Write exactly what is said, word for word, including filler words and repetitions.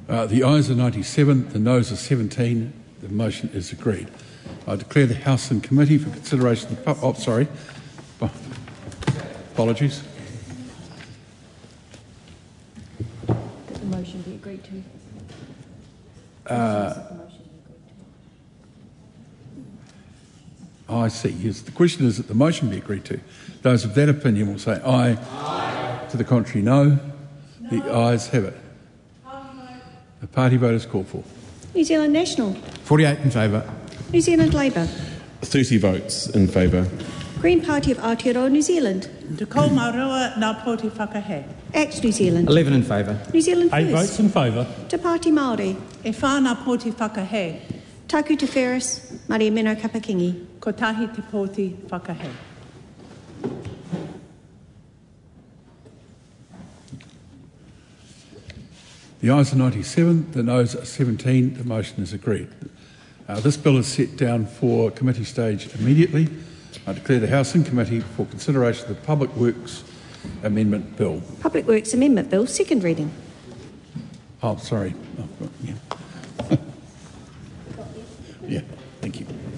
Uh, the ayes are ninety-seven, the noes are seventeen. The motion is agreed. I declare the House in committee for consideration of the... Oh, sorry. Apologies. That the motion be agreed to. Uh, I see. Yes, the question is that the motion be agreed to. Those of that opinion will say aye. Aye. To the contrary, no. no. The ayes have it. Aye. The party vote is called for. New Zealand National. forty-eight in favour. New Zealand Labour. thirty votes in favour. Green Party of Aotearoa New Zealand. Te kou maroa ngā pōti whakahe. Act New Zealand. eleven in favour. New Zealand Eight First. votes in favour. Te Pāti Māori. E whānā pōti whakahe. Taku Te Ferris. Maria Mino Kapakingi. Ko tahi te pōti whakahe. The ayes are ninety-seven, the noes are seventeen. The motion is agreed. Uh, this bill is set down for committee stage immediately. I declare the House in committee for consideration of the Public Works Amendment Bill. Public Works Amendment Bill, second reading. Oh, sorry. Oh, yeah. yeah.